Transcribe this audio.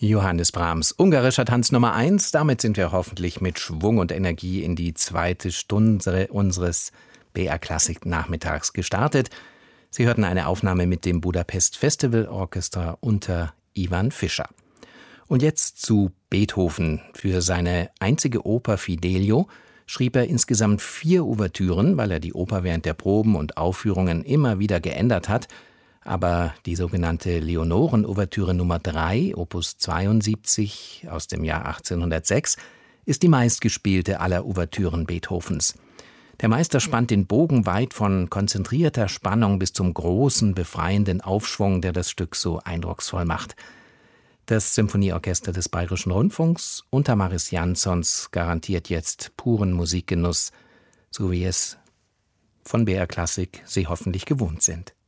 Johannes Brahms, ungarischer Tanz Nummer 1. Damit sind wir hoffentlich mit Schwung und Energie in die zweite Stunde unseres BR Klassik Nachmittags gestartet. Sie hörten eine Aufnahme mit dem Budapest Festival Orchestra unter Ivan Fischer. Und jetzt zu Beethoven. Für seine einzige Oper Fidelio schrieb er insgesamt 4 Ouvertüren, weil er die Oper während der Proben und Aufführungen immer wieder geändert hat. Aber die sogenannte Leonoren-Ouvertüre Nummer 3, Opus 72 aus dem Jahr 1806, ist die meistgespielte aller Ouvertüren Beethovens. Der Meister spannt den Bogen weit von konzentrierter Spannung bis zum großen, befreienden Aufschwung, der das Stück so eindrucksvoll macht. Das Symphonieorchester des Bayerischen Rundfunks unter Maris Jansons garantiert jetzt puren Musikgenuss, so wie es von BR Klassik Sie hoffentlich gewohnt sind.